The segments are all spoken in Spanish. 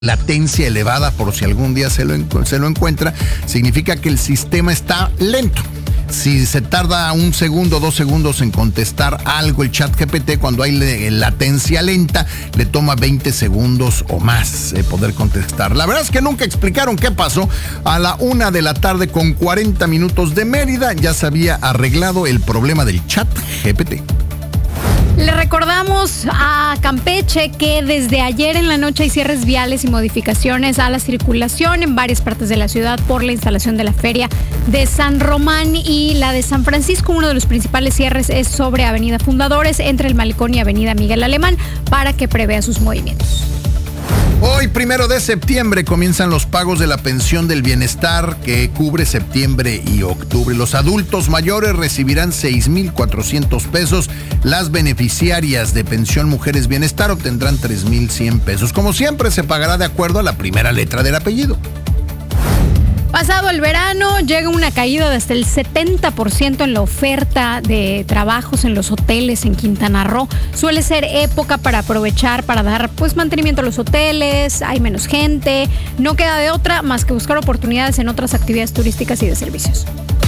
latencia elevada, por si algún día se lo encuentra, significa que el sistema está lento. Si se tarda 1 segundo, 2 segundos en contestar algo el ChatGPT, cuando hay latencia lenta, le toma 20 segundos o más poder contestar. La verdad es que nunca explicaron qué pasó. A la 1:40 p.m. de Mérida ya se había arreglado el problema del ChatGPT. Le recordamos a Campeche que desde ayer en la noche hay cierres viales y modificaciones a la circulación en varias partes de la ciudad por la instalación de la Feria de San Román y la de San Francisco. Uno de los principales cierres es sobre Avenida Fundadores, entre el Malecón y Avenida Miguel Alemán, para que prevea sus movimientos. Hoy, 1 de septiembre, comienzan los pagos de la pensión del bienestar que cubre septiembre y octubre. Los adultos mayores recibirán 6,400 pesos. Las beneficiarias de pensión Mujeres Bienestar obtendrán 3,100 pesos. Como siempre, se pagará de acuerdo a la primera letra del apellido. Pasado el verano, llega una caída de hasta el 70% en la oferta de trabajos en los hoteles en Quintana Roo. Suele ser época para aprovechar, para dar mantenimiento a los hoteles, hay menos gente. No queda de otra más que buscar oportunidades en otras actividades turísticas y de servicios.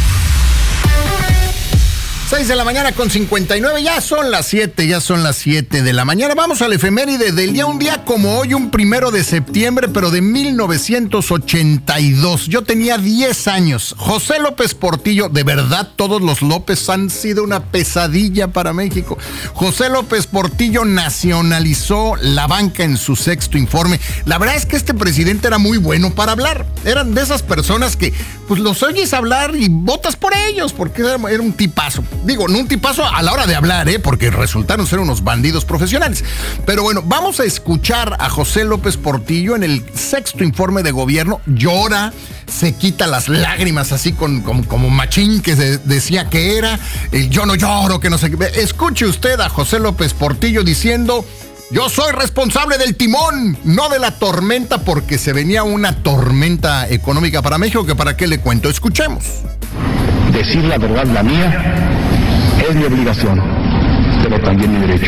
6:59 ya son las 7 de la mañana. Vamos al efeméride del día, un día como hoy, un 1 de septiembre, pero de 1982. Yo tenía 10 años. José López Portillo, de verdad, todos los López han sido una pesadilla para México. José López Portillo nacionalizó la banca en su 6º informe. La verdad es que este presidente era muy bueno para hablar. Eran de esas personas que, los oyes hablar y votas por ellos, porque era un tipazo. Digo, no un tipazo a la hora de hablar, porque resultaron ser unos bandidos profesionales. Pero bueno, vamos a escuchar a José López Portillo en el 6º informe de gobierno. Llora, se quita las lágrimas así como machín que se decía que era. El yo no lloro, que no sé qué. Escuche usted a José López Portillo diciendo: yo soy responsable del timón, no de la tormenta, porque se venía una tormenta económica para México, que para qué le cuento. Escuchemos. Decir la verdad, la mía, es mi obligación, pero también mi derecho.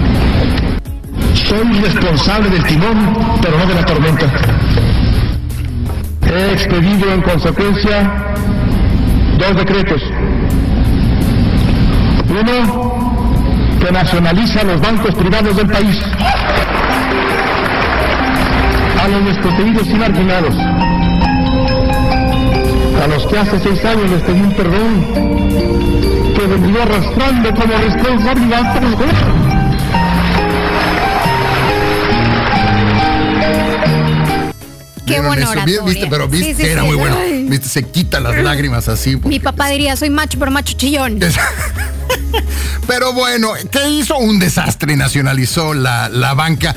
Soy responsable del timón, pero no de la tormenta. He expedido en consecuencia 2 decretos. Uno, que nacionaliza los bancos privados del país, a los desprotegidos y marginados, a los que hace 6 años les pedí un perdón que vendría arrastrando como responsabilidad por el gobierno. Qué buena oratoria. ¿Viste? Sí, era muy bueno. Ay. ¿Viste? Se quita las lágrimas así. Mi papá diría, soy macho, pero macho chillón. Pero bueno, ¿qué hizo? Un desastre, nacionalizó la banca.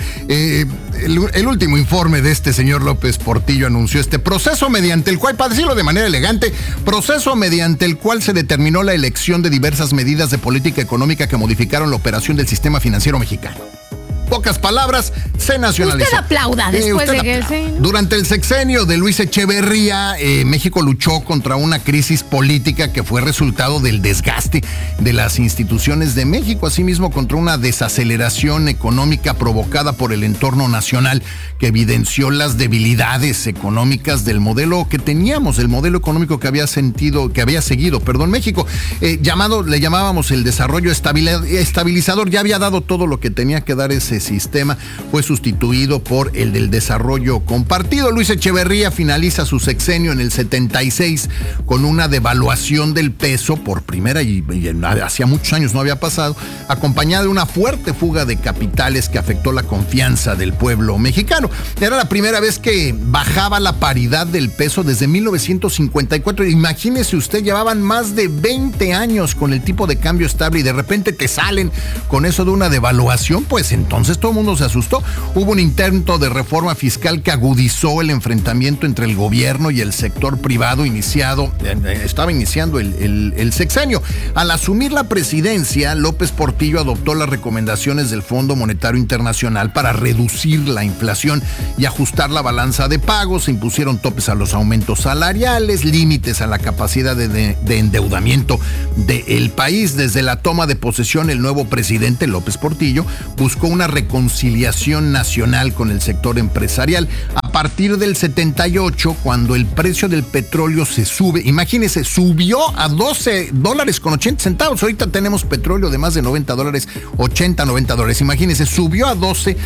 El último informe de este señor López Portillo anunció este proceso mediante el cual, para decirlo de manera elegante, proceso mediante el cual se determinó la elección de diversas medidas de política económica que modificaron la operación del sistema financiero mexicano. Pocas palabras, se nacionalizó. Usted aplauda después de que... Sí, ¿no? Durante el sexenio de Luis Echeverría, México luchó contra una crisis política que fue resultado del desgaste de las instituciones de México, asimismo contra una desaceleración económica provocada por el entorno nacional que evidenció las debilidades económicas del modelo que teníamos, el modelo económico que había seguido México, le llamábamos el desarrollo estabilizador. Ya había dado todo lo que tenía que dar ese sistema, fue sustituido por el del desarrollo compartido. Luis Echeverría finaliza su sexenio en el 76 con una devaluación del peso por primera y hacía muchos años no había pasado, acompañada de una fuerte fuga de capitales que afectó la confianza del pueblo mexicano. Era la primera vez que bajaba la paridad del peso desde 1954. Imagínese usted, llevaban más de 20 años con el tipo de cambio estable y de repente te salen con eso de una devaluación, pues entonces todo el mundo se asustó. Hubo un intento de reforma fiscal que agudizó el enfrentamiento entre el gobierno y el sector privado estaba iniciando el sexenio. Al asumir la presidencia, López Portillo adoptó las recomendaciones del Fondo Monetario Internacional para reducir la inflación y ajustar la balanza de pagos. Se impusieron topes a los aumentos salariales, límites a la capacidad de endeudamiento del país. Desde la toma de posesión, el nuevo presidente López Portillo buscó una reconciliación nacional con el sector empresarial. A partir del 78, cuando el precio del petróleo se sube, imagínense, subió a $12.80. Ahorita tenemos petróleo de más de $90, 80, $90. Imagínense, subió a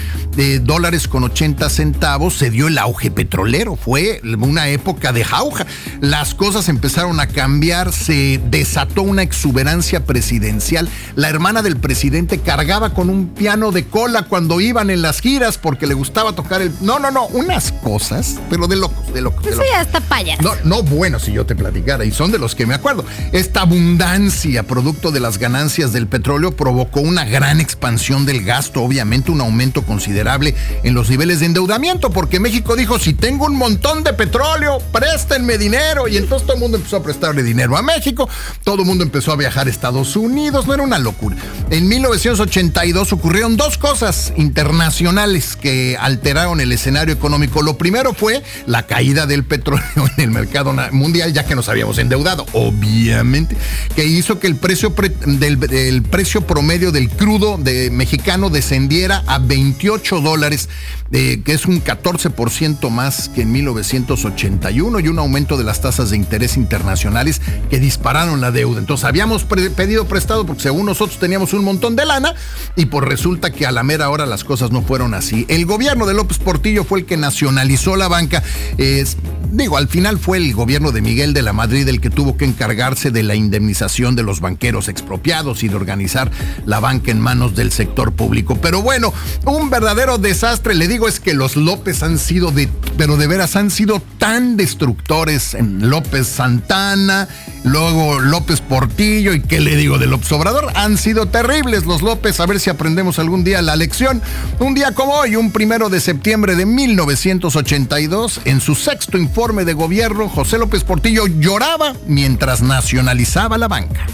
$12.80, se dio el auge petrolero. Fue una época de jauja. Las cosas empezaron a cambiar, se desató una exuberancia presidencial. La hermana del presidente cargaba con un piano de cola cuando iban en las giras porque le gustaba tocar el... No, unas cosas, pero de locos. Eso ya está payaso. No, bueno, si yo te platicara, y son de los que me acuerdo. Esta abundancia, producto de las ganancias del petróleo, provocó una gran expansión del gasto, obviamente un aumento considerable en los niveles de endeudamiento, porque México dijo, si tengo un montón de petróleo, préstenme dinero, y entonces todo el mundo empezó a prestarle dinero a México, todo el mundo empezó a viajar a Estados Unidos, no era una locura. En 1982 ocurrieron dos cosas internacionales que alteraron el escenario económico. Lo primero fue la caída del petróleo en el mercado mundial, ya que nos habíamos endeudado, obviamente, que hizo que el precio promedio del crudo mexicano descendiera a $28, que es un 14% más que en 1981, y un aumento de las tasas de interés internacionales que dispararon la deuda. Entonces habíamos pedido prestado porque según nosotros teníamos un montón de lana, y pues resulta que a la mera hora las cosas no fueron así. El gobierno de López Portillo fue el que nacionalizó la banca. Al final fue el gobierno de Miguel de la Madrid el que tuvo que encargarse de la indemnización de los banqueros expropiados y de organizar la banca en manos del sector público. Pero bueno, un verdadero desastre. Le digo, es que los López han sido pero de veras han sido tan destructores. En López Santana, luego López Portillo, y qué le digo de López Obrador, han sido terribles los López. A ver si aprendemos algún día la lección. Un día como hoy, un 1 de septiembre de 1982, en su sexto informe de gobierno, José López Portillo lloraba mientras nacionalizaba la banca.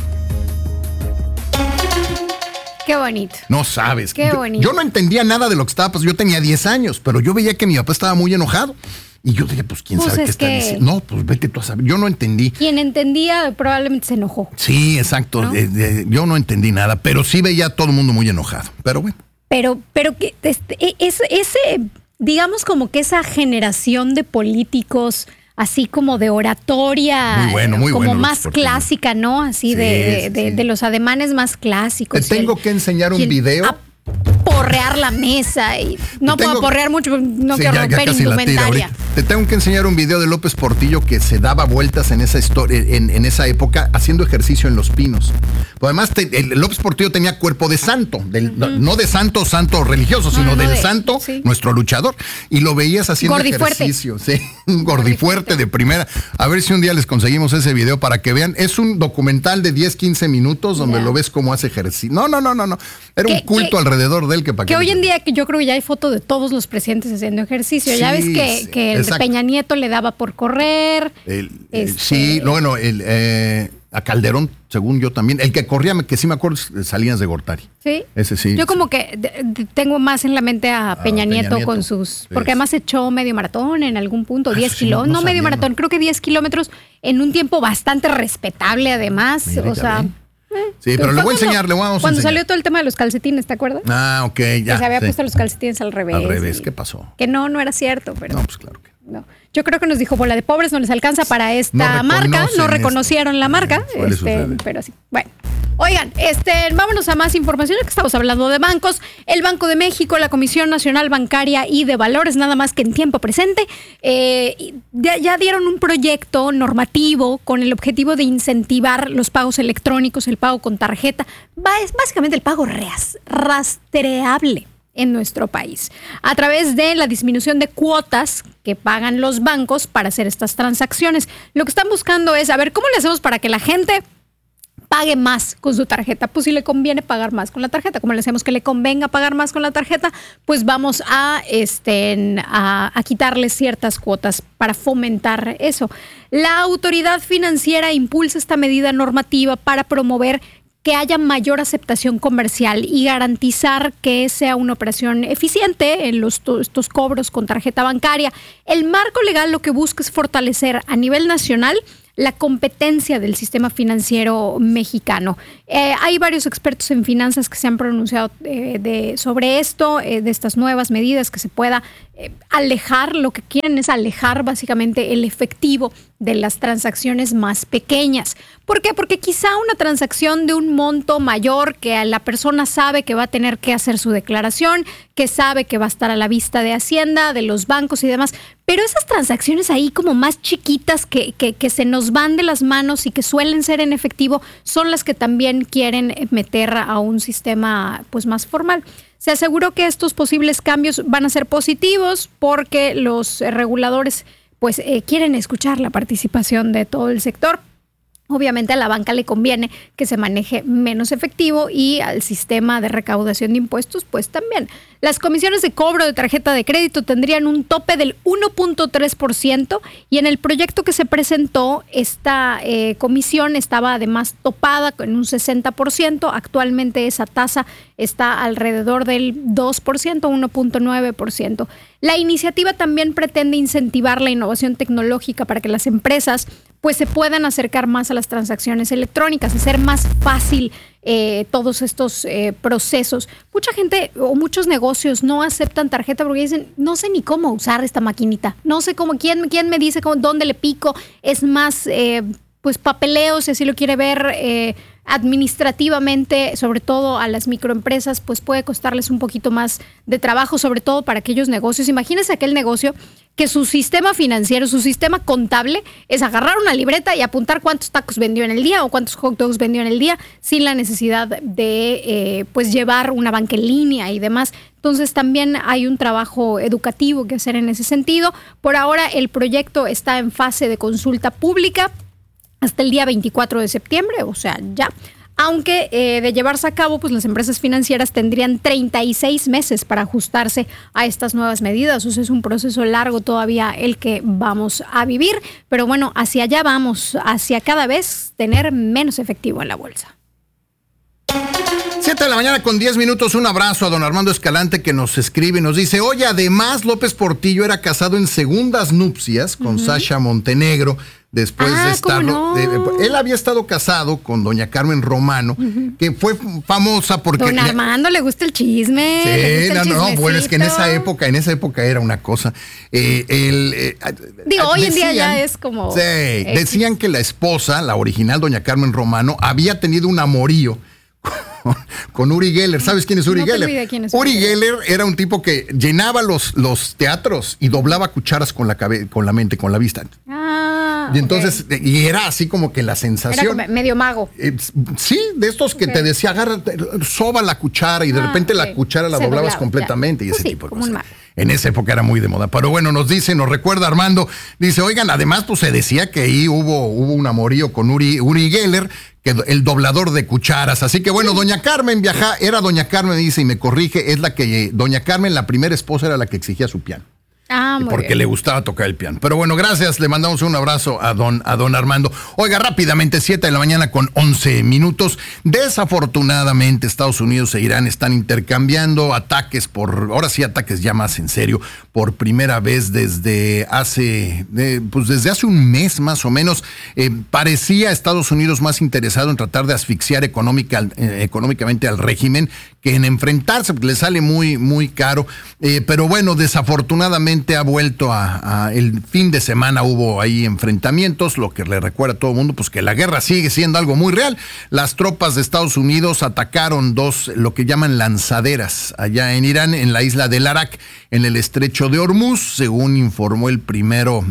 Qué bonito. No sabes. Qué bonito. Yo no entendía nada de lo que estaba pasando. Yo tenía 10 años, pero yo veía que mi papá estaba muy enojado. Y yo dije, pues, ¿quién sabe qué está diciendo? No, pues vete tú a saber. Yo no entendí. Quien entendía probablemente se enojó. Sí, exacto. ¿No? Yo no entendí nada, pero sí veía a todo el mundo muy enojado. Pero bueno. Pero que digamos como que esa generación de políticos, así como de oratoria, muy como más clásica, ¿no? Así de los ademanes más clásicos. Te tengo que enseñar un video. Porrear la mesa y no puedo porrear mucho, no quiero romper indumentaria. Te tengo que enseñar un video de López Portillo que se daba vueltas en esa historia, en esa época, haciendo ejercicio en Los Pinos. Pero además, López Portillo tenía cuerpo de santo, no de santo religioso, sino del santo, nuestro luchador. Y lo veías haciendo ejercicio. Sí, un gordifuerte de primera. A ver si un día les conseguimos ese video para que vean. Es un documental de 10-15 minutos donde lo ves cómo hace ejercicio. No. Era un culto alrededor de él que hoy en día que yo creo que ya hay foto de todos los presidentes haciendo ejercicio. Ya ves que el de Peña Nieto le daba por correr. A Calderón, según yo también. El que corría, que sí me acuerdo, es Salinas de Gortari. Sí. Ese sí. Yo como que tengo más en la mente a Peña Nieto con sus... Porque además echó medio maratón en algún punto, 10 kilómetros. No medio maratón, creo que 10 kilómetros en un tiempo bastante respetable además. Sí, pero le voy a enseñar, Cuando salió todo el tema de los calcetines, ¿te acuerdas? Ah, ok, ya. Que se había puesto los calcetines al revés. Al revés, ¿qué pasó? Que no era cierto, pero... No, pues claro que no. Yo creo que nos dijo, bola de pobres, no les alcanza para esta marca. No reconocieron la marca. Pero sí. Bueno. Oigan, vámonos a más información, que estamos hablando de bancos. El Banco de México, la Comisión Nacional Bancaria y de Valores, nada más que en tiempo presente, ya dieron un proyecto normativo con el objetivo de incentivar los pagos electrónicos, el pago con tarjeta. Es básicamente el pago rastreable en nuestro país, a través de la disminución de cuotas que pagan los bancos para hacer estas transacciones. Lo que están buscando es, a ver, ¿cómo le hacemos para que la gente pague más con su tarjeta? Pues si le conviene pagar más con la tarjeta, ¿cómo le hacemos que le convenga pagar más con la tarjeta? Pues vamos a quitarle ciertas cuotas para fomentar eso. La autoridad financiera impulsa esta medida normativa para promover que haya mayor aceptación comercial y garantizar que sea una operación eficiente en estos cobros con tarjeta bancaria. El marco legal lo que busca es fortalecer a nivel nacional la competencia del sistema financiero mexicano. Hay varios expertos en finanzas que se han pronunciado sobre esto, de estas nuevas medidas que se pueda alejar. Lo que quieren es alejar básicamente el efectivo de las transacciones más pequeñas. ¿Por qué? Porque quizá una transacción de un monto mayor que la persona sabe que va a tener que hacer su declaración, que sabe que va a estar a la vista de Hacienda, de los bancos y demás, pero esas transacciones ahí como más chiquitas que se nos van de las manos y que suelen ser en efectivo son las que también quieren meter a un sistema pues más formal. Se aseguró que estos posibles cambios van a ser positivos porque los reguladores pues quieren escuchar la participación de todo el sector. Obviamente a la banca le conviene que se maneje menos efectivo y al sistema de recaudación de impuestos pues también. Las comisiones de cobro de tarjeta de crédito tendrían un tope del 1.3% y en el proyecto que se presentó esta comisión estaba además topada en un 60%. Actualmente esa tasa está alrededor del 2%, 1.9%. La iniciativa también pretende incentivar la innovación tecnológica para que las empresas pues se puedan acercar más a las transacciones electrónicas, hacer más fácil todos estos procesos. Mucha gente o muchos negocios no aceptan tarjeta porque dicen, no sé ni cómo usar esta maquinita, no sé cómo, quién me dice dónde le pico, es más pues papeleo, si así lo quiere ver, administrativamente, sobre todo a las microempresas, pues puede costarles un poquito más de trabajo, sobre todo para aquellos negocios. Imagínense aquel negocio que su sistema financiero, su sistema contable es agarrar una libreta y apuntar cuántos tacos vendió en el día o cuántos hot dogs vendió en el día sin la necesidad de pues llevar una banca en línea y demás. Entonces también hay un trabajo educativo que hacer en ese sentido. Por ahora el proyecto está en fase de consulta pública hasta el día 24 de septiembre, o sea, ya. Aunque de llevarse a cabo, pues las empresas financieras tendrían 36 meses para ajustarse a estas nuevas medidas. O sea, es un proceso largo todavía el que vamos a vivir. Pero bueno, hacia allá vamos, hacia cada vez tener menos efectivo en la bolsa. 7 de la mañana con 10 minutos. Un abrazo a don Armando Escalante que nos escribe y nos dice, oye, además López Portillo era casado en segundas nupcias con Sasha Montenegro. Después de estar, no. Él había estado casado con doña Carmen Romano, que fue famosa porque... Don Armando le gusta el chisme. Sí, bueno, es que en esa época era una cosa. Digo, hoy en día ya es como... Sí, decían que la esposa, la original doña Carmen Romano, había tenido un amorío con Uri Geller. ¿Sabes quién es Uri Geller? Idea quién es Uri Geller era un tipo que llenaba los teatros y doblaba cucharas con la mente, con la vista. Y entonces, y era así como que la sensación. Era medio mago. Sí, de estos que te decía, agarra, soba la cuchara y de repente la cuchara la doblabas completamente y ese tipo de cosas. En esa época era muy de moda. Pero bueno, nos recuerda Armando, dice, oigan, además pues se decía que ahí hubo un amorío con Uri Geller, que el doblador de cucharas. Así que bueno, doña Carmen era doña Carmen, dice, y me corrige, es la que, doña Carmen, la primera esposa, era la que exigía su piano. Porque le gustaba tocar el piano. Pero bueno, gracias, le mandamos un abrazo a don Armando. Oiga, rápidamente, 7 de la mañana con 11 minutos. Desafortunadamente, Estados Unidos e Irán están intercambiando ataques ahora sí ataques ya más en serio, por primera vez desde hace un mes más o menos. Parecía Estados Unidos más interesado en tratar de asfixiar económicamente al régimen que en enfrentarse, porque le sale muy, muy caro. Pero bueno, desafortunadamente ha vuelto el fin de semana hubo ahí enfrentamientos, lo que le recuerda a todo el mundo, pues que la guerra sigue siendo algo muy real. Las tropas de Estados Unidos atacaron lo que llaman lanzaderas allá en Irán, en la isla del Arak, en el estrecho de Hormuz, según informó el primero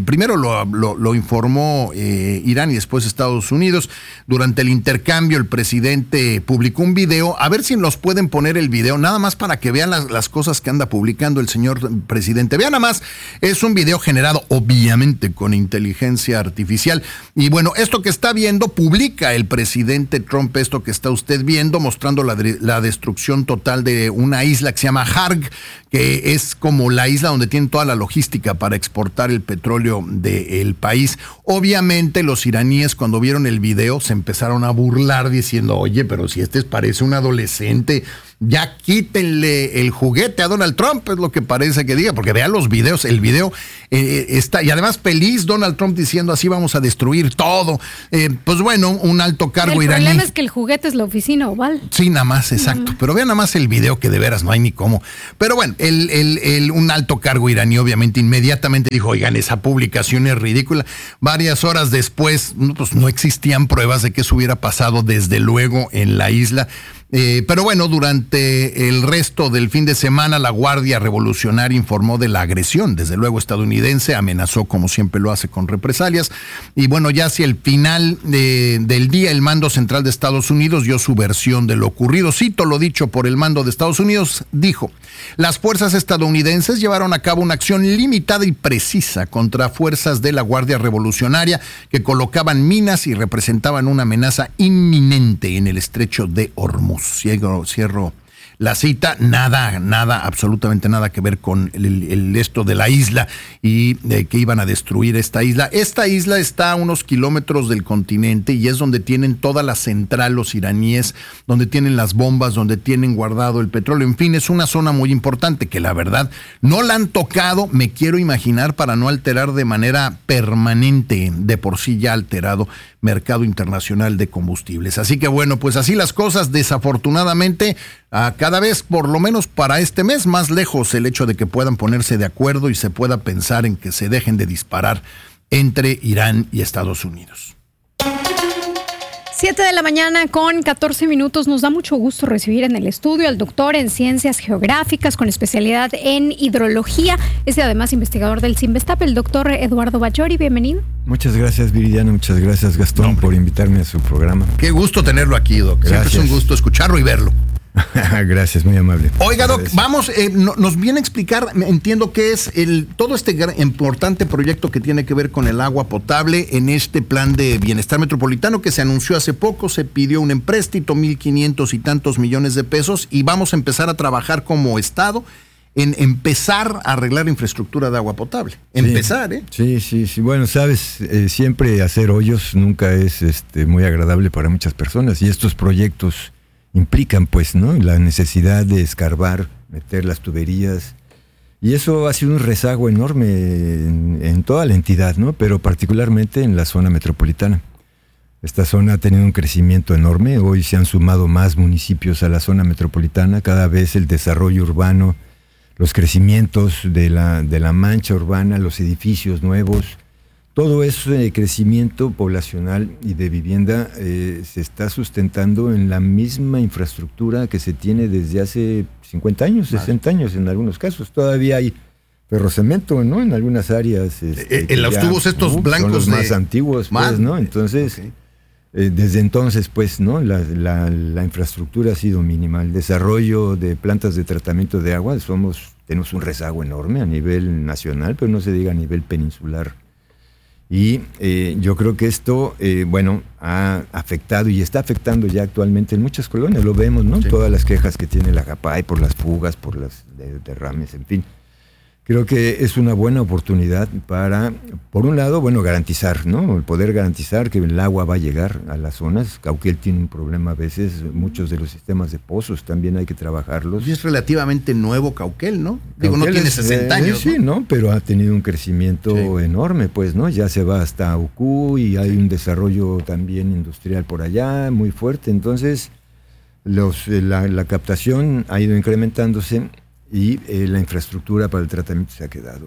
lo informó Irán y después Estados Unidos. Durante el intercambio, el presidente publicó un video, a ver si nos pueden poner el video, nada más para que vean las cosas que anda publicando el señor presidente. Vean nada más, es un video generado obviamente con inteligencia artificial. Y bueno, esto que está viendo, publica el presidente Trump, esto que está usted viendo, mostrando la destrucción total de una isla que se llama Harg, que es como la isla donde tienen toda la logística para exportar el petróleo del país. Obviamente los iraníes, cuando vieron el video, se empezaron a burlar diciendo, oye, pero si parece un adolescente ya quítenle el juguete a Donald Trump, es lo que parece que diga, porque vean los videos, el video está, y además feliz Donald Trump diciendo así vamos a destruir todo. Pues bueno, un alto cargo iraní. El problema es que el juguete es la oficina oval. Sí, nada más, exacto. Pero vean nada más el video, que de veras no hay ni cómo. Pero bueno, un alto cargo iraní obviamente inmediatamente dijo, oigan, esa publicación es ridícula. Varias horas después, pues no existían pruebas de que eso hubiera pasado desde luego en la isla. Pero bueno, durante el resto del fin de semana la Guardia Revolucionaria informó de la agresión, desde luego estadounidense, amenazó como siempre lo hace con represalias, y bueno, ya hacia el final del día el mando central de Estados Unidos dio su versión de lo ocurrido. Cito lo dicho por el mando de Estados Unidos, dijo: las fuerzas estadounidenses llevaron a cabo una acción limitada y precisa contra fuerzas de la Guardia Revolucionaria que colocaban minas y representaban una amenaza inminente en el estrecho de Hormuz. Cierro la cita. Nada, absolutamente nada que ver con esto de la isla y que iban a destruir esta isla. Esta isla está a unos kilómetros del continente y es donde tienen toda la central los iraníes, donde tienen las bombas, donde tienen guardado el petróleo. En fin, es una zona muy importante que la verdad no la han tocado, me quiero imaginar, para no alterar de manera permanente, de por sí ya alterado, mercado internacional de combustibles. Así que bueno, pues así las cosas, desafortunadamente, cada vez, por lo menos para este mes, más lejos el hecho de que puedan ponerse de acuerdo y se pueda pensar en que se dejen de disparar entre Irán y Estados Unidos. 7 de la mañana con 14 minutos. Nos da mucho gusto recibir en el estudio al doctor en Ciencias Geográficas con especialidad en hidrología. Es además investigador del CIMBESTAP, el doctor Eduardo Bachori. Bienvenido. Muchas gracias, Viridiana. Muchas gracias, Gastón, por invitarme a su programa. Qué gusto tenerlo aquí, Doc. Siempre es un gusto escucharlo y verlo. Gracias, muy amable. Oiga, Doc, vamos, nos viene a explicar, entiendo que es todo este importante proyecto que tiene que ver con el agua potable en este plan de bienestar metropolitano que se anunció hace poco. Se pidió un empréstito, 1,500 y tantos millones de pesos, y vamos a empezar a trabajar como Estado en empezar a arreglar infraestructura de agua potable. Empezar, ¿eh? Sí. Bueno, sabes, siempre hacer hoyos nunca es muy agradable para muchas personas, y estos proyectos implican, pues, ¿no?, la necesidad de escarbar, meter las tuberías, y eso ha sido un rezago enorme en toda la entidad, ¿no?, pero particularmente en la zona metropolitana. Esta zona ha tenido un crecimiento enorme. Hoy se han sumado más municipios a la zona metropolitana. Cada vez el desarrollo urbano, los crecimientos de la mancha urbana, los edificios nuevos, todo ese crecimiento poblacional y de vivienda se está sustentando en la misma infraestructura que se tiene desde hace 50 años, 60 años en algunos casos. Todavía hay ferrocemento, ¿no?, en algunas áreas. En los tubos estos blancos. Son los más antiguos, pues, ¿no? Entonces, desde entonces, pues, ¿no?, la infraestructura ha sido mínima. El desarrollo de plantas de tratamiento de agua, tenemos un rezago enorme a nivel nacional, pero no se diga a nivel peninsular. Y yo creo que esto, ha afectado y está afectando ya actualmente en muchas colonias, lo vemos, ¿no? Sí. Todas las quejas que tiene la JAPAI por las fugas, por las derrames, en fin. Creo que es una buena oportunidad para, por un lado, garantizar, ¿no?, el poder garantizar que el agua va a llegar a las zonas. Cauquel tiene un problema a veces, muchos de los sistemas de pozos también hay que trabajarlos. Y es relativamente nuevo Cauquel, ¿no? Digo, no tiene 60 años. Sí, ¿no? Pero ha tenido un crecimiento enorme, pues, ¿no? Ya se va hasta Ucú y hay un desarrollo también industrial por allá, muy fuerte. Entonces, la captación ha ido incrementándose y la infraestructura para el tratamiento se ha quedado.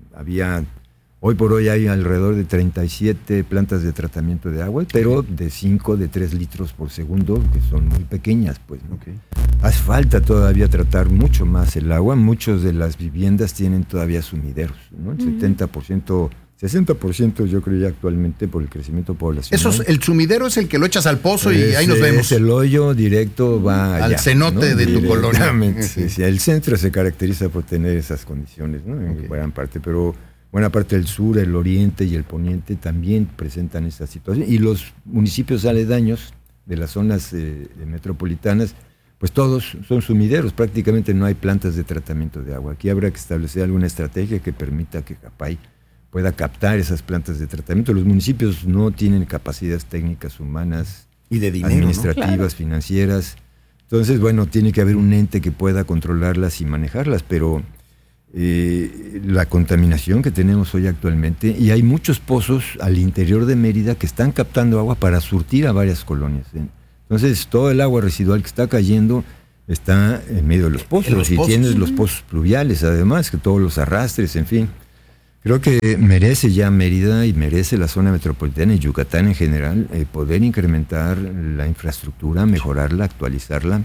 Hoy por hoy hay alrededor de 37 plantas de tratamiento de agua, pero de 3 litros por segundo, que son muy pequeñas, pues, ¿no? Hace falta todavía tratar mucho más el agua. Muchas de las viviendas tienen todavía sumideros, ¿no? El 70%, 60% yo creo ya actualmente por el crecimiento poblacional. El sumidero es el que lo echas al pozo y ahí nos vemos. Es el hoyo directo, va al allá, cenote, ¿no?, de tu colonia. Sí, el centro se caracteriza por tener esas condiciones, ¿no?, en gran parte, pero buena parte del sur, el oriente y el poniente también presentan esa situación. Y los municipios aledaños de las zonas metropolitanas, pues todos son sumideros, prácticamente no hay plantas de tratamiento de agua. Aquí habrá que establecer alguna estrategia que permita que JAPAI pueda captar esas plantas de tratamiento. Los municipios no tienen capacidades técnicas, humanas, y de dinero, administrativas, ¿no? Claro. financieras. Entonces, bueno, tiene que haber un ente que pueda controlarlas y manejarlas, pero la contaminación que tenemos hoy actualmente, y hay muchos pozos al interior de Mérida que están captando agua para surtir a varias colonias. Entonces, todo el agua residual que está cayendo está en medio de los pozos, y tienes los pozos pluviales, además, que todos los arrastres, en fin. Creo que merece ya Mérida y merece la zona metropolitana y Yucatán en general poder incrementar la infraestructura, mejorarla, actualizarla.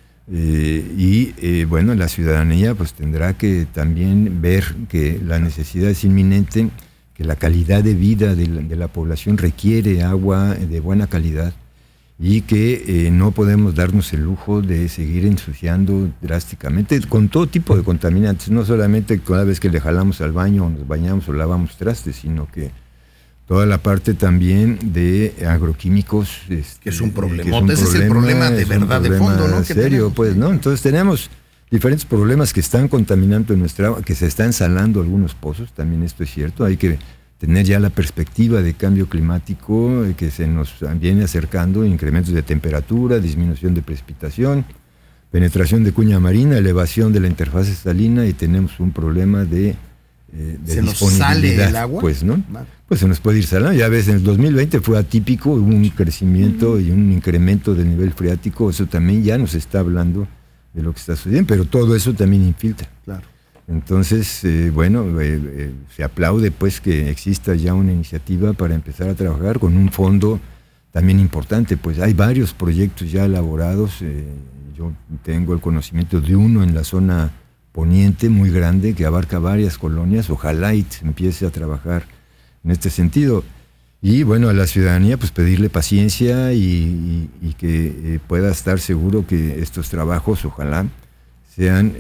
Bueno, la ciudadanía pues tendrá que también ver que la necesidad es inminente, que la calidad de vida de la población requiere agua de buena calidad, y que no podemos darnos el lujo de seguir ensuciando drásticamente con todo tipo de contaminantes, no solamente cada vez que le jalamos al baño o nos bañamos o lavamos trastes, sino que toda la parte también de agroquímicos, que es un problema. Ese es el problema de verdad de fondo, ¿no? Serio, pues, ¿no? Entonces tenemos diferentes problemas que están contaminando nuestra agua, que se están salando algunos pozos, también esto es cierto. Hay que tener ya la perspectiva de cambio climático que se nos viene acercando, incrementos de temperatura, disminución de precipitación, penetración de cuña marina, elevación de la interfase salina, y tenemos un problema de ¿Se nos sale el agua? Pues, ¿no? Pues se nos puede ir salando. Ya ves, en el 2020 fue atípico, hubo un crecimiento y un incremento del nivel freático, eso también ya nos está hablando de lo que está sucediendo, pero todo eso también infiltra. Claro. Entonces, se aplaude pues que exista ya una iniciativa para empezar a trabajar con un fondo también importante. Pues hay varios proyectos ya elaborados, yo tengo el conocimiento de uno en la zona poniente muy grande que abarca varias colonias, ojalá y se empiece a trabajar en este sentido. Y bueno, a la ciudadanía pues pedirle paciencia y que pueda estar seguro que estos trabajos ojalá sean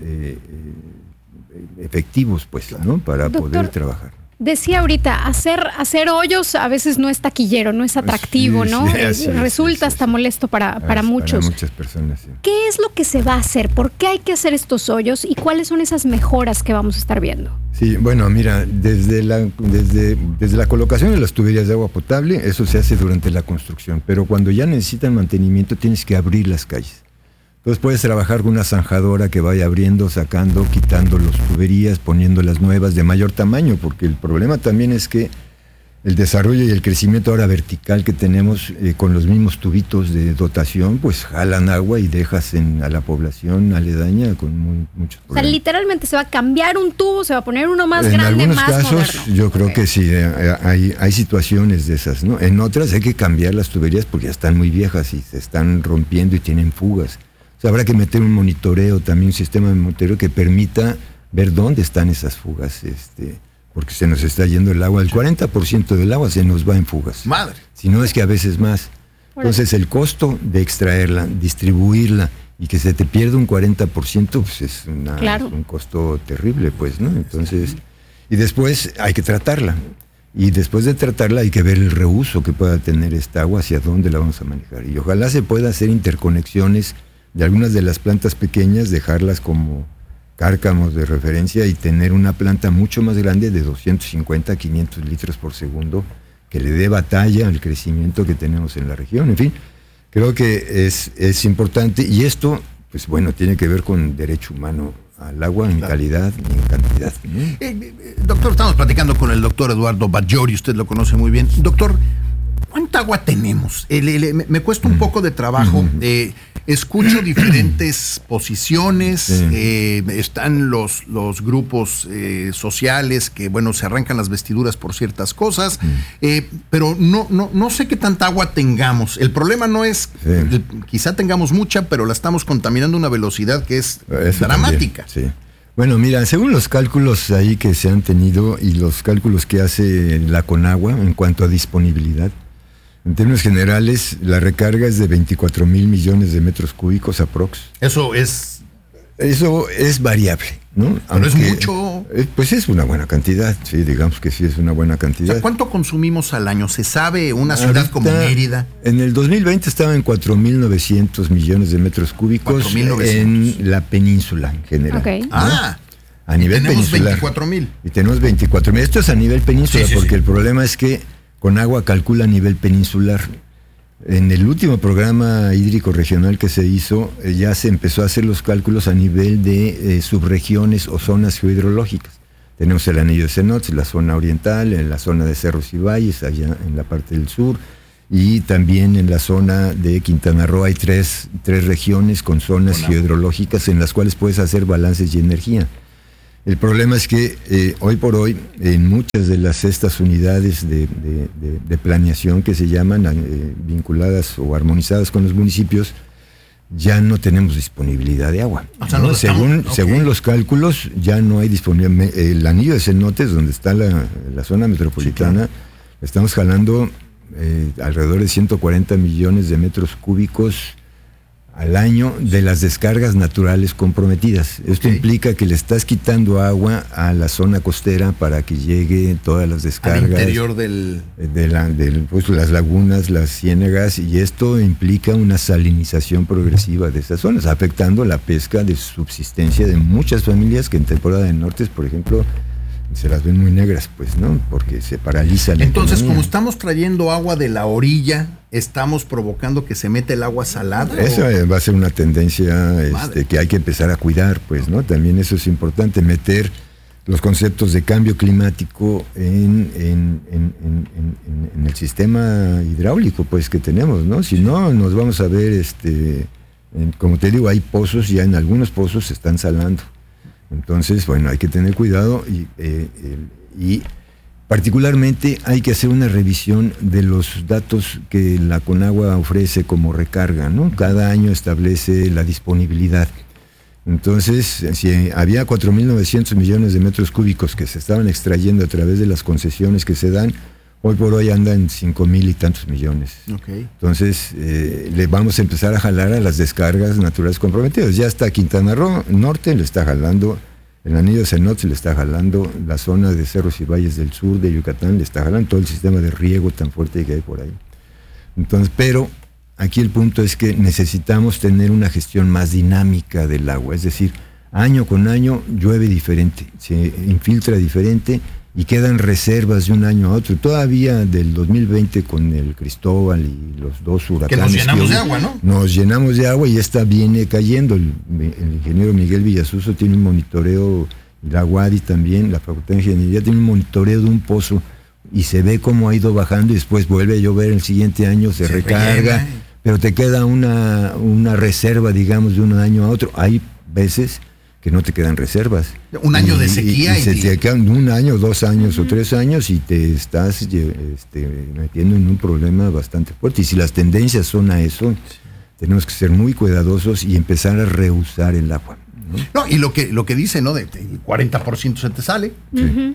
efectivos, pues, claro, ¿no? Para Doctor, poder trabajar. Decía ahorita, hacer hoyos a veces no es taquillero, no es atractivo, ¿no? Resulta hasta molesto para muchos. Para muchas personas, sí. ¿Qué es lo que se va a hacer? ¿Por qué hay que hacer estos hoyos? ¿Y cuáles son esas mejoras que vamos a estar viendo? Sí, bueno, mira, desde la colocación de las tuberías de agua potable, eso se hace durante la construcción, pero cuando ya necesitan mantenimiento tienes que abrir las calles. Entonces puedes trabajar con una zanjadora que vaya abriendo, sacando, quitando las tuberías, poniendo las nuevas de mayor tamaño, porque el problema también es que el desarrollo y el crecimiento ahora vertical que tenemos con los mismos tubitos de dotación, pues jalan agua y dejas a la población aledaña con muchos problemas. O sea, literalmente se va a cambiar un tubo, se va a poner uno más grande, más moderno. En algunos casos yo creo que sí, hay situaciones de esas, ¿no? En otras hay que cambiar las tuberías porque ya están muy viejas y se están rompiendo y tienen fugas. O sea, habrá que meter un monitoreo, también un sistema de monitoreo que permita ver dónde están esas fugas, porque se nos está yendo el agua. El 40% del agua se nos va en fugas. Madre. Si no es que a veces más. Entonces el costo de extraerla, distribuirla y que se te pierda un 40%, pues es un costo terrible, pues, ¿no? Entonces, y después hay que tratarla. Y después de tratarla hay que ver el reuso que pueda tener esta agua, hacia dónde la vamos a manejar. Y ojalá se pueda hacer interconexiones de algunas de las plantas pequeñas, dejarlas como cárcamos de referencia y tener una planta mucho más grande de 250 a 500 litros por segundo que le dé batalla al crecimiento que tenemos en la región. En fin, creo que es importante, y esto, pues bueno, tiene que ver con derecho humano al agua en calidad y en cantidad, ¿no? Doctor, estamos platicando con el doctor Eduardo Batllori, usted lo conoce muy bien. Doctor, ¿cuánta agua tenemos? Me cuesta un poco de trabajo. Escucho diferentes posiciones, están los grupos sociales que, bueno, se arrancan las vestiduras por ciertas cosas, pero no sé qué tanta agua tengamos. El problema no es, quizá tengamos mucha, pero la estamos contaminando a una velocidad que es dramática. También, sí. Bueno, mira, según los cálculos ahí que se han tenido y los cálculos que hace la Conagua en cuanto a disponibilidad, en términos generales, la recarga es de 24 mil millones de metros cúbicos aprox. Eso es variable, ¿no? Pero es mucho. Pues es una buena cantidad, sí, digamos que sí es una buena cantidad. O sea, ¿cuánto consumimos al año? ¿Se sabe una ciudad como Mérida? En el 2020 estaba en 4.900 millones de metros cúbicos en la península en general. Okay. ¿No? A nivel peninsular. 24,000. Y tenemos 24,000. Esto es a nivel península, porque el problema es que Conagua calcula a nivel peninsular En el último programa hídrico regional que se hizo, ya se empezó a hacer los cálculos a nivel de subregiones o zonas geohidrológicas. Tenemos el anillo de Cenotes, la zona oriental, en la zona de Cerros y Valles, allá en la parte del sur, y también en la zona de Quintana Roo hay tres regiones con zonas geohidrológicas en las cuales puedes hacer balances y energía. El problema es que hoy por hoy, en muchas de estas unidades de planeación que se llaman vinculadas o armonizadas con los municipios, ya no tenemos disponibilidad de agua. O sea, ¿no? Según los cálculos, ya no hay disponibilidad. El anillo de Cenotes, donde está la zona metropolitana, sí, claro, estamos jalando alrededor de 140 millones de metros cúbicos al año de las descargas naturales comprometidas. Esto implica que le estás quitando agua a la zona costera para que llegue todas las descargas. Al interior pues, las lagunas, las ciénagas, y esto implica una salinización progresiva de esas zonas, afectando la pesca de subsistencia de muchas familias que en temporada de nortes, por ejemplo, se las ven muy negras, pues, ¿no? Porque se paraliza la Entonces, economía. como estamos trayendo agua de la orilla, ¿estamos provocando que se mete el agua salada? Esa va a ser una tendencia que hay que empezar a cuidar, pues, ¿no? También eso es importante, meter los conceptos de cambio climático en el sistema hidráulico, pues, que tenemos, ¿no? Si no, nos vamos a ver, como te digo, hay pozos, ya en algunos pozos se están salando. Entonces, bueno, hay que tener cuidado y particularmente hay que hacer una revisión de los datos que la Conagua ofrece como recarga, ¿no? Cada año establece la disponibilidad. Entonces, si había 4.900 millones de metros cúbicos que se estaban extrayendo a través de las concesiones que se dan, hoy por hoy andan 5,000 y tantos millones. Okay. Entonces, le vamos a empezar a jalar a las descargas naturales comprometidas. Ya está Quintana Roo Norte, le está jalando, el anillo de Cenotes le está jalando, la zona de Cerros y Valles del sur de Yucatán le está jalando, todo el sistema de riego tan fuerte que hay por ahí. Entonces, pero aquí el punto es que necesitamos tener una gestión más dinámica del agua, es decir, año con año llueve diferente, se infiltra diferente, y quedan reservas de un año a otro. Todavía del 2020 con el Cristóbal y los dos huracanes. Que nos llenamos de agua, ¿no? Nos llenamos de agua y esta viene cayendo. El ingeniero Miguel Villasuso tiene un monitoreo, y la UADY también, la Facultad de Ingeniería, tiene un monitoreo de un pozo y se ve cómo ha ido bajando y después vuelve a llover el siguiente año, se recarga, pero te queda una reserva, digamos, de un año a otro. Hay veces que no te quedan reservas. Un año de sequía. Y se te quedan 1 año, 2 años o 3 años y te estás metiendo en un problema bastante fuerte. Y si las tendencias son a eso, tenemos que ser muy cuidadosos y empezar a reusar el agua, ¿no? No, y lo que dice, ¿no? El 40% se te sale. Sí.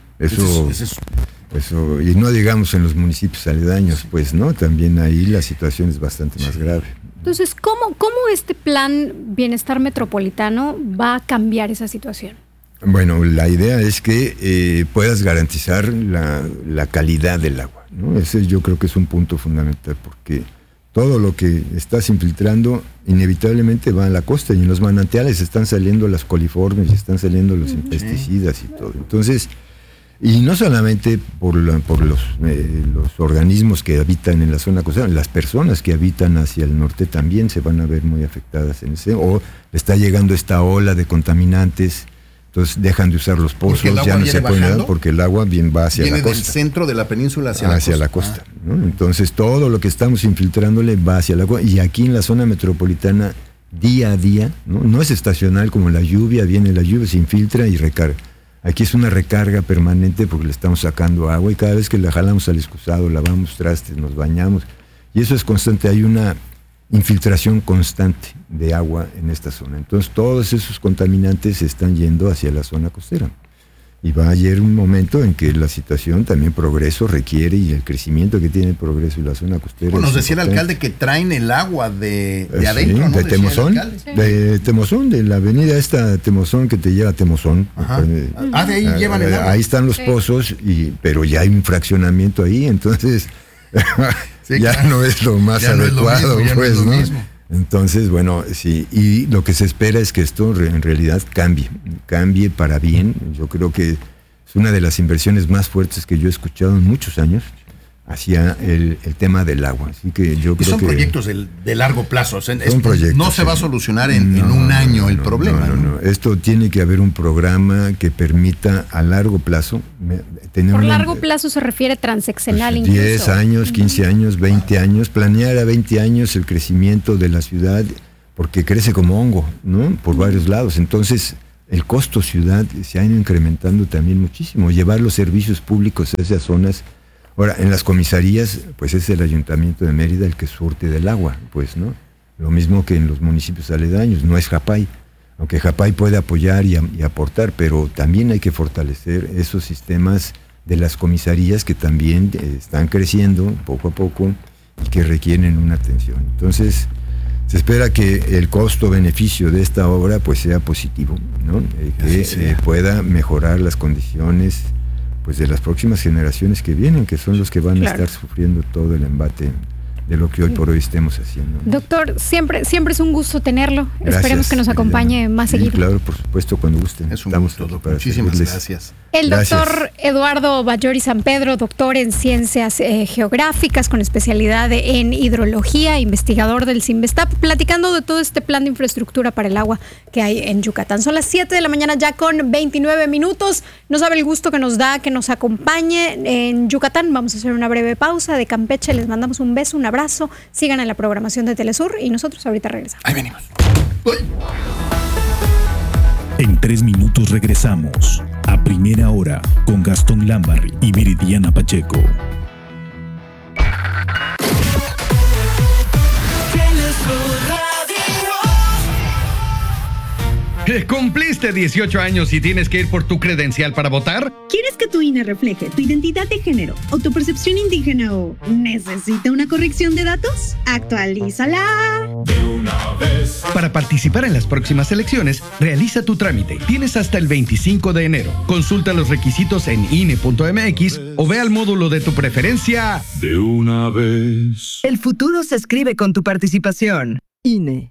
Eso, y no digamos en los municipios aledaños, pues, ¿no? También ahí la situación es bastante más grave. Entonces, ¿cómo este plan Bienestar Metropolitano va a cambiar esa situación? Bueno, la idea es que puedas garantizar la calidad del agua, ¿no? Ese yo creo que es un punto fundamental, porque todo lo que estás infiltrando inevitablemente va a la costa, y en los manantiales están saliendo las coliformes y están saliendo los pesticidas y todo. Entonces, y no solamente por los organismos que habitan en la zona costera, las personas que habitan hacia el norte también se van a ver muy afectadas en ese, o está llegando esta ola de contaminantes, entonces dejan de usar los pozos, ya no se pueden dar porque el agua va hacia la costa. Viene del centro de la península hacia la costa. ¿No? Entonces todo lo que estamos infiltrándole va hacia la costa, y aquí en la zona metropolitana día a día, no es estacional como la lluvia, viene la lluvia, se infiltra y recarga. Aquí es una recarga permanente porque le estamos sacando agua y cada vez que la jalamos al excusado, lavamos trastes, nos bañamos, y eso es constante, hay una infiltración constante de agua en esta zona. Entonces todos esos contaminantes se están yendo hacia la zona costera. Y va a llegar un momento en que la situación también progreso requiere, y el crecimiento que tiene el progreso y la zona costera. Bueno, nos decía el alcalde que traen el agua de adentro, ¿no? De Temozón, de Temozón, de la avenida esta Temozón que te lleva a Temozón. De ahí llevan el agua. Ahí están los pozos, pero ya hay un fraccionamiento ahí, entonces ya no es lo más adecuado, pues, ¿no? Entonces, bueno, sí, y lo que se espera es que esto en realidad cambie para bien. Yo creo que es una de las inversiones más fuertes que yo he escuchado en muchos años, hacia el tema del agua. Así que yo creo son que proyectos de largo plazo. Son proyectos, no se va a solucionar en un año el problema. No. Esto tiene que haber un programa que permita a largo plazo tener Por largo plazo se refiere transeccional, pues, incluso. 10 años, 15 años, 20 años, planear a 20 años el crecimiento de la ciudad, porque crece como hongo, ¿no? Por varios lados. Entonces, el costo ciudad se ha ido incrementando también muchísimo. Llevar los servicios públicos a esas zonas. Ahora, en las comisarías, pues es el Ayuntamiento de Mérida el que surte del agua, pues, ¿no? Lo mismo que en los municipios aledaños, no es Japay. Aunque Japay puede apoyar y aportar, pero también hay que fortalecer esos sistemas de las comisarías que también están creciendo poco a poco y que requieren una atención. Entonces, se espera que el costo-beneficio de esta obra pues sea positivo, ¿no? Que pueda mejorar las condiciones pues de las próximas generaciones que vienen, que son los que van a estar sufriendo todo el embate de lo que hoy por hoy estemos haciendo, ¿no? Doctor, siempre es un gusto tenerlo. Gracias, esperemos que nos acompañe más seguido. Claro, por supuesto, cuando gusten. Es un gusto, doctor. Muchísimas gracias. El doctor Eduardo Bayori San Pedro, doctor en Ciencias Geográficas con especialidad en Hidrología, investigador del CIMBESTAP, platicando de todo este plan de infraestructura para el agua que hay en Yucatán. Son las 7 de la mañana ya con 29 minutos. No sabe el gusto que nos da que nos acompañe en Yucatán. Vamos a hacer una breve pausa de Campeche. Les mandamos un beso, un abrazo. Sigan en la programación de Telesur y nosotros ahorita regresamos. Ahí venimos. En 3 minutos regresamos a Primera Hora con Gastón Lambarri y Viridiana Pacheco. ¿Cumpliste 18 años y tienes que ir por tu credencial para votar? ¿Quieres que tu INE refleje tu identidad de género, autopercepción indígena o necesita una corrección de datos? ¡Actualízala! De una vez. Para participar en las próximas elecciones, realiza tu trámite. Tienes hasta el 25 de enero. Consulta los requisitos en INE.mx o ve al módulo de tu preferencia. De una vez. El futuro se escribe con tu participación. INE.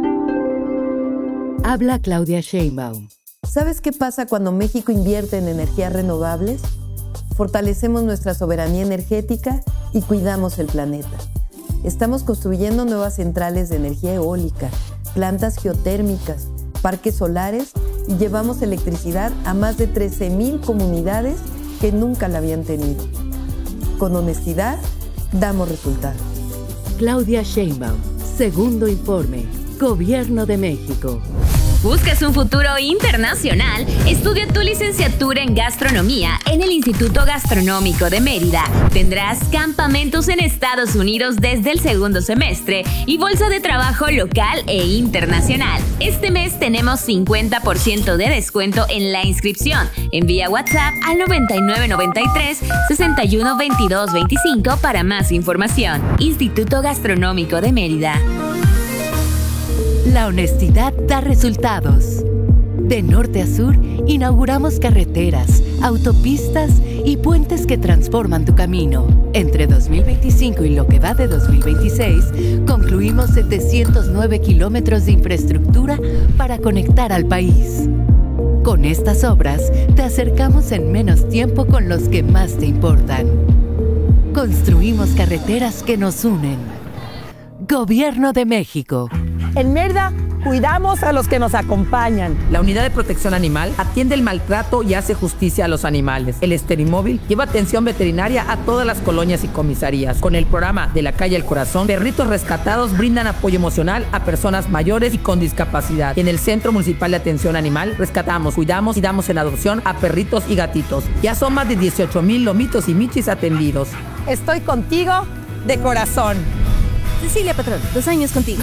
Habla Claudia Sheinbaum. ¿Sabes qué pasa cuando México invierte en energías renovables? Fortalecemos nuestra soberanía energética y cuidamos el planeta. Estamos construyendo nuevas centrales de energía eólica, plantas geotérmicas, parques solares y llevamos electricidad a más de 13,000 comunidades que nunca la habían tenido. Con honestidad, damos resultados. Claudia Sheinbaum, segundo informe. Gobierno de México. ¿Buscas un futuro internacional? Estudia tu licenciatura en gastronomía en el Instituto Gastronómico de Mérida. Tendrás campamentos en Estados Unidos desde el segundo semestre y bolsa de trabajo local e internacional. Este mes tenemos 50% de descuento en la inscripción. Envía WhatsApp al 9993 61 22 25 para más información. Instituto Gastronómico de Mérida. La honestidad da resultados. De norte a sur, inauguramos carreteras, autopistas y puentes que transforman tu camino. Entre 2025 y lo que va de 2026, concluimos 709 kilómetros de infraestructura para conectar al país. Con estas obras, te acercamos en menos tiempo con los que más te importan. Construimos carreteras que nos unen. Gobierno de México. En Mérida, cuidamos a los que nos acompañan. La Unidad de Protección Animal atiende el maltrato y hace justicia a los animales. El Esterimóvil lleva atención veterinaria a todas las colonias y comisarías. Con el programa De la Calle al Corazón, perritos rescatados brindan apoyo emocional a personas mayores y con discapacidad. En el Centro Municipal de Atención Animal, rescatamos, cuidamos y damos en adopción a perritos y gatitos. Ya son más de 18,000 lomitos y michis atendidos. Estoy contigo de corazón. Cecilia Patrón, 2 años contigo.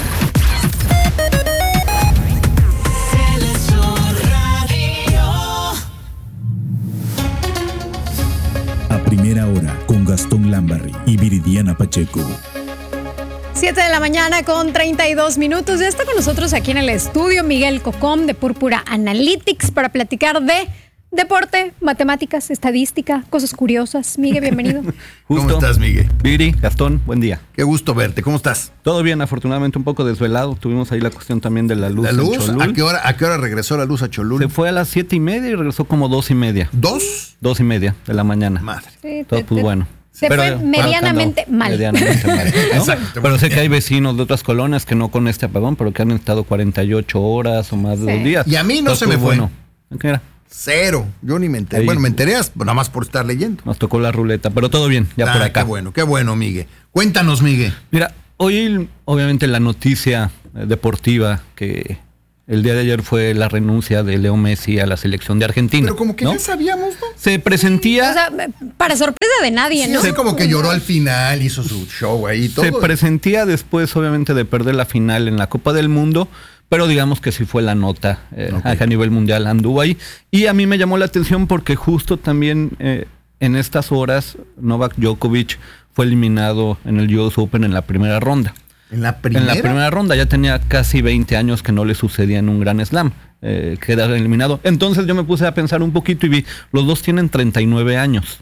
A Primera Hora con Gastón Lambarri y Viridiana Pacheco. 7 de la mañana con 32 minutos. Ya está con nosotros aquí en el estudio Miguel Cocom de Púrpura Analytics para platicar de deporte, matemáticas, estadística, cosas curiosas. Miguel, bienvenido. ¿Cómo estás, Miguel? Viri, Gastón, buen día. Qué gusto verte. ¿Cómo estás? Todo bien, afortunadamente un poco desvelado. Tuvimos ahí la cuestión también de la luz. ¿La luz? En Cholul. ¿A qué hora regresó la luz a Cholul? Se fue a las 7:30 y regresó como 2:30. ¿2? 2:30 de la mañana. Madre. Sí, todo pues bueno. Se fue medianamente mal. Medianamente mal, ¿no? Exacto. Pero sé que hay vecinos de otras colonias que no con este apagón, pero que han estado 48 horas o más de 2 días. Y a mí no Entonces, se me fue. Bueno, ¿qué era? Cero. Yo ni me enteré. Ahí. Bueno, me enteré nada más por estar leyendo. Nos tocó la ruleta, pero todo bien, ya por acá. Qué bueno, Miguel. Cuéntanos, Miguel. Mira, hoy obviamente la noticia deportiva que el día de ayer fue la renuncia de Leo Messi a la selección de Argentina. Pero como que ¿no? ya sabíamos, ¿no? Se presentía... O sea, para sorpresa de nadie, ¿no? Sí, como que lloró al final, hizo su show ahí y todo. Se presentía después, obviamente, de perder la final en la Copa del Mundo, pero digamos que sí fue la nota a nivel mundial, anduvo ahí. Y a mí me llamó la atención porque justo también en estas horas Novak Djokovic fue eliminado en el US Open en la primera ronda. ¿En la primera? En la primera ronda, ya tenía casi 20 años que no le sucedía en un Grand Slam, quedar eliminado. Entonces yo me puse a pensar un poquito y vi, los dos tienen 39 años.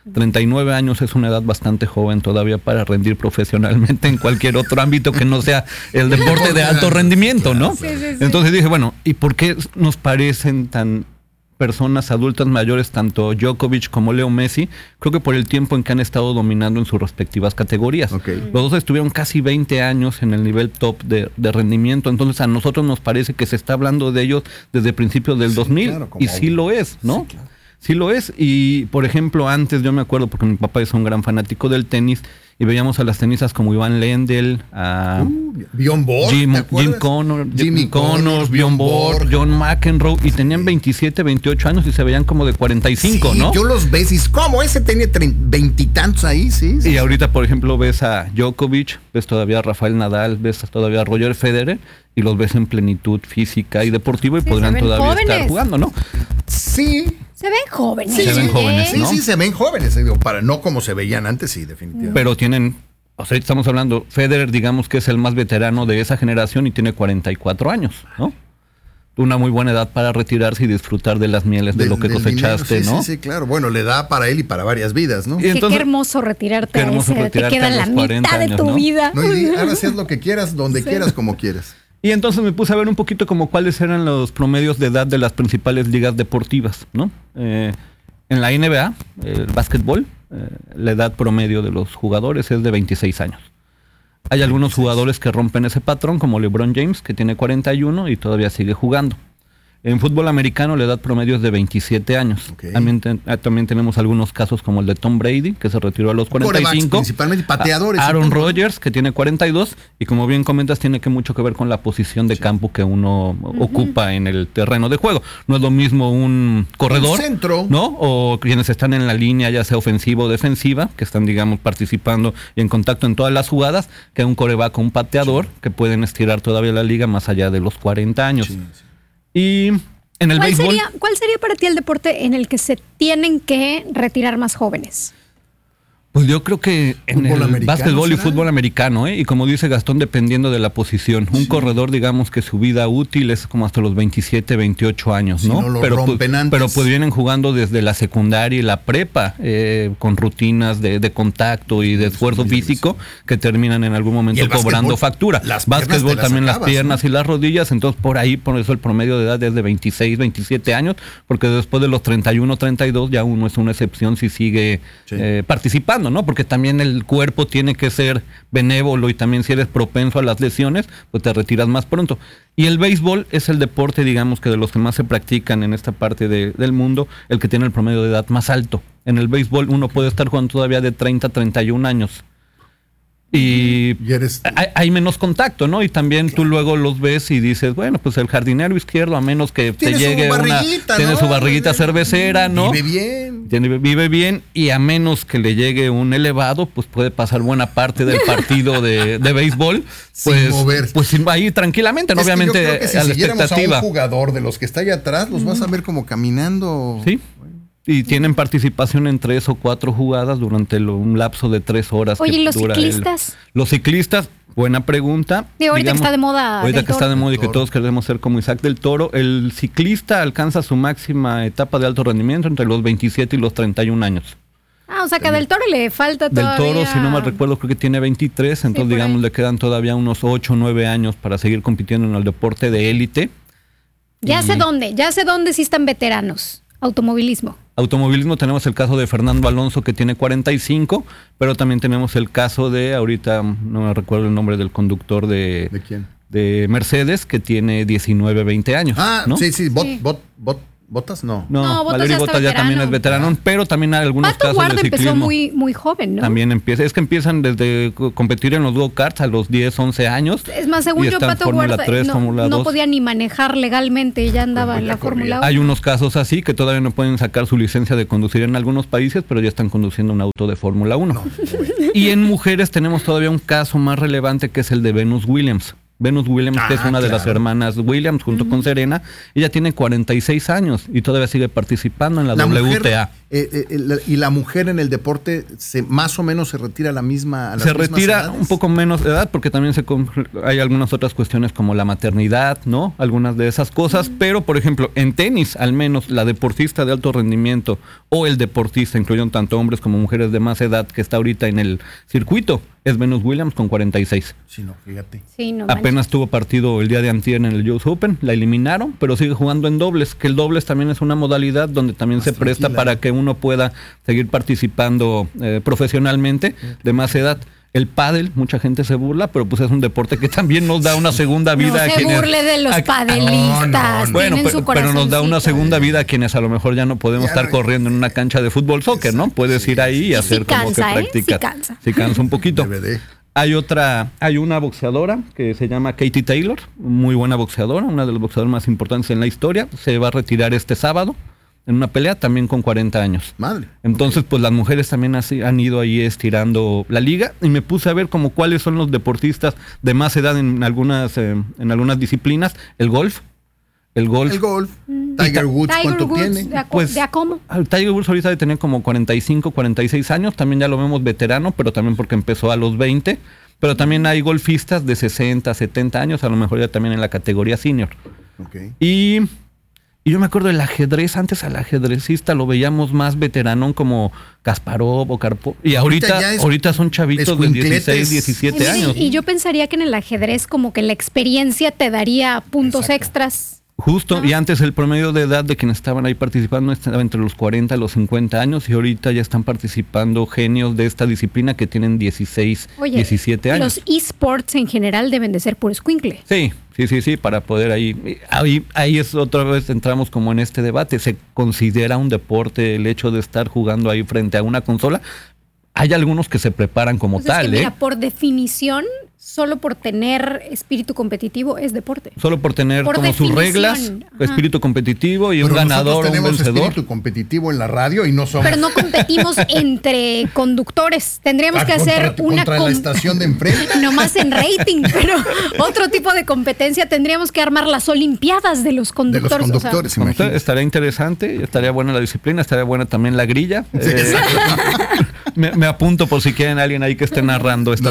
39 años es una edad bastante joven todavía para rendir profesionalmente en cualquier otro ámbito que no sea el deporte de alto rendimiento, ¿no? Sí, sí, sí. Entonces dije, bueno, ¿y por qué nos parecen tan personas adultas mayores, tanto Djokovic como Leo Messi? Creo que por el tiempo en que han estado dominando en sus respectivas categorías. Okay. Los dos estuvieron casi 20 años en el nivel top de rendimiento, entonces a nosotros nos parece que se está hablando de ellos desde principios del 2000, claro, como y sí lo es, ¿no? Sí, claro. Sí lo es, y por ejemplo antes yo me acuerdo, porque mi papá es un gran fanático del tenis, y veíamos a las tenistas como Iván Lendl, a Bjorn Borg, Jimmy Connors, Bjorn Borg, John McEnroe, y tenían 27, 28 años y se veían como de 45, sí, ¿no? Yo los ves y ¿cómo? Ese tenía 20 y tantos ahí, sí. Y ahorita, por ejemplo, ves a Djokovic, ves todavía a Rafael Nadal, ves todavía a Roger Federer, y los ves en plenitud física y deportiva y podrán todavía estar jugando, ¿no? Sí. Se ven jóvenes. Sí, se ven jóvenes, ¿no? Sí, se ven jóvenes, digo, para no como se veían antes, sí, definitivamente. Pero tienen, o sea, estamos hablando, Federer, digamos que es el más veterano de esa generación y tiene 44 años, ¿no? Una muy buena edad para retirarse y disfrutar de las mieles de lo que cosechaste, dinero, ¿no? Sí, claro. Bueno, le da para él y para varias vidas, ¿no? Y entonces, qué hermoso retirarte, qué hermoso te queda la mitad de tu vida. No, y ahora sí haz lo que quieras, donde quieras, como quieras. Y entonces me puse a ver un poquito como cuáles eran los promedios de edad de las principales ligas deportivas, ¿no? En la NBA, el básquetbol, la edad promedio de los jugadores es de 26 años. Hay algunos jugadores que rompen ese patrón, como LeBron James, que tiene 41 y todavía sigue jugando. En fútbol americano la edad promedio es de 27 años. Okay. También tenemos algunos casos como el de Tom Brady, que se retiró a los 45. Principalmente pateadores. Aaron Rodgers, que tiene 42. Y como bien comentas, tiene que mucho que ver con la posición de campo que uno ocupa en el terreno de juego. No es lo mismo un corredor, un centro, ¿no? O quienes están en la línea, ya sea ofensiva o defensiva, que están, digamos, participando y en contacto en todas las jugadas, que un coreback o un pateador, que pueden estirar todavía la liga más allá de los 40 años. Sí. Y en el béisbol... ¿Cuál sería para ti el deporte en el que se tienen que retirar más jóvenes? Pues yo creo que en el básquetbol y fútbol americano, y como dice Gastón, dependiendo de la posición. Un corredor, digamos que su vida útil es como hasta los 27, 28 años, ¿no? Si no lo rompen antes. Pero pues vienen jugando desde la secundaria y la prepa, con rutinas de contacto y de esfuerzo físico que terminan en algún momento cobrando factura. Básquetbol también las piernas, ¿no? Y las rodillas, entonces por eso el promedio de edad es de 26, 27 años, porque después de los 31, 32 ya uno es una excepción si sigue participando, ¿no? Porque también el cuerpo tiene que ser benévolo y también si eres propenso a las lesiones, pues te retiras más pronto. Y el béisbol es el deporte, digamos, que de los que más se practican en esta parte del mundo, el que tiene el promedio de edad más alto. En el béisbol uno puede estar jugando todavía de 30 a 31 años. Y hay menos contacto, ¿no? Y también tú luego los ves y dices, bueno, pues el jardinero izquierdo, a menos que te llegue tiene su barriguita cervecera, ¿no? Vive bien, y a menos que le llegue un elevado, pues puede pasar buena parte del partido de béisbol, pues ahí tranquilamente, ¿no? Obviamente yo creo que si a la expectativa. A un jugador de los que está allá atrás, los vas a ver como caminando. Sí. Y tienen participación en 3 o 4 jugadas durante un lapso de 3 horas. Oye, ¿y los ciclistas? Los ciclistas, buena pregunta. Ahorita que está de moda. Ahorita que está de moda y que todos queremos ser como Isaac del Toro, el ciclista alcanza su máxima etapa de alto rendimiento entre los 27 y los 31 años. O sea que a Del Toro le falta todavía. Del Toro, si no mal recuerdo, creo que tiene 23, entonces digamos le quedan todavía unos 8 o 9 años para seguir compitiendo en el deporte de élite. Ya sé dónde sí están veteranos. Automovilismo. Automovilismo tenemos el caso de Fernando Alonso, que tiene 45, pero también tenemos el caso de, ahorita no me recuerdo el nombre del conductor de... ¿De quién? De Mercedes, que tiene 19, 20 años. ¿no? Sí. ¿Botas? No. Valtteri Bottas ya también es veterano, pero también hay algunos Pato casos Ward de ciclismo. empezó muy joven, ¿no? También empiezan desde competir en los go-karts a los 10, 11 años. Es más, según yo, Pato Ward no podía ni manejar legalmente, ya andaba en la Fórmula 1. Hay unos casos así que todavía no pueden sacar su licencia de conducir en algunos países, pero ya están conduciendo un auto de Fórmula 1. Y en mujeres tenemos todavía un caso más relevante, que es el de Venus Williams. Venus Williams, que es una de las hermanas Williams, junto con Serena. Ella tiene 46 años y todavía sigue participando en la WTA. ¿Y la mujer en el deporte más o menos se retira a la misma edad? Se retira un poco menos de edad, porque también hay algunas otras cuestiones como la maternidad, ¿no? Algunas de esas cosas. Pero, por ejemplo, en tenis, al menos la deportista de alto rendimiento o el deportista, incluyendo tanto hombres como mujeres de más edad, que está ahorita en el circuito, es Venus Williams con 46. Sí, no, fíjate. Sí, no apenas tuvo partido el día de antier en el US Open, la eliminaron, pero sigue jugando en dobles, que el dobles también es una modalidad donde también más se presta para que uno pueda seguir participando profesionalmente de más edad. El pádel, mucha gente se burla, pero pues es un deporte que también nos da una segunda vida. No se burle de los padelistas. Bueno, pero nos da una segunda vida a quienes a lo mejor ya no podemos estar corriendo en una cancha de fútbol, soccer, ¿no? Puedes ir ahí y hacer como que practicas. Sí cansa un poquito. Hay una boxeadora que se llama Katie Taylor, muy buena boxeadora, una de los boxeadores más importantes en la historia. Se va a retirar este sábado en una pelea, también con 40 años. Madre. Entonces, pues las mujeres también han ido ahí estirando la liga, y me puse a ver como cuáles son los deportistas de más edad en algunas disciplinas. El golf. Tiger Woods, ¿cuánto tiene? ¿De a cómo? Tiger Woods ahorita debe tener como 45, 46 años. También ya lo vemos veterano, pero también porque empezó a los 20. Pero también hay golfistas de 60, 70 años, a lo mejor ya también en la categoría senior. Okay. Y yo me acuerdo del ajedrez. Antes al ajedrecista lo veíamos más veterano, como Kasparov o Karpov. Y ahorita son chavitos de 16, 17 años. Y yo pensaría que en el ajedrez como que la experiencia te daría puntos extras. Justo, y antes el promedio de edad de quienes estaban ahí participando estaba entre los 40 y los 50 años, y ahorita ya están participando genios de esta disciplina que tienen 16, 17 años. Los esports en general deben de ser puro escuincle. Sí, para poder ahí es otra vez entramos como en este debate. ¿Se considera un deporte el hecho de estar jugando ahí frente a una consola? Hay algunos que se preparan como tal. Mira, por definición, solo por tener espíritu competitivo es deporte. Solo por tener como sus reglas, espíritu competitivo y un ganador, un vencedor. Tenemos espíritu competitivo en la radio y no somos. Pero no competimos entre conductores. Tendríamos que hacer contra la estación de enfrente. Nomás en rating, pero otro tipo de competencia. Tendríamos que armar las olimpiadas de los conductores. Estaría interesante, estaría buena la disciplina, estaría buena también la grilla. Me apunto por si quieren alguien ahí que esté narrando esta